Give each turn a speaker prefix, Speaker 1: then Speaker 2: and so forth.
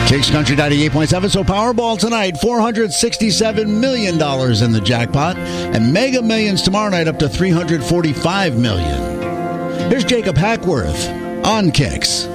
Speaker 1: Kicks Country 98.7. So Powerball tonight, $467 million in the jackpot. And Mega Millions tomorrow night up to $345 million. Here's Jacob Hackworth on Kicks.